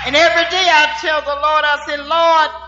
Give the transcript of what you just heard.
And every day I tell the Lord, I say, Lord,